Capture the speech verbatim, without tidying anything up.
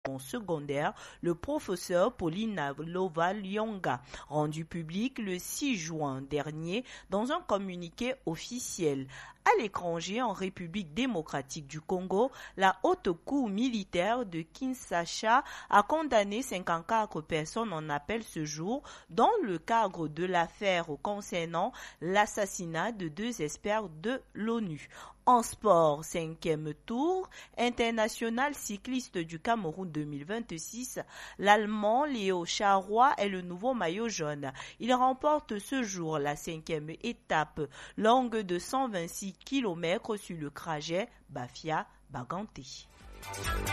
secondaire, le professeur Pauline Lova-Lyonga, rendu public le six juin dernier dans un communiqué officiel. À l'étranger, en République démocratique du Congo, la haute cour militaire de Kinshasa a condamné cinquante-quatre personnes en appel ce jour dans le cadre de l'affaire concernant l'assassinat de deux experts de l'ONU. En sport, cinquième tour international cycliste du Cameroun deux mille vingt-six, l'Allemand Léo Charrois est le nouveau maillot jaune. Il remporte ce jour la cinquième étape longue de cent vingt-six kilomètres sur le trajet Bafia-Baganté.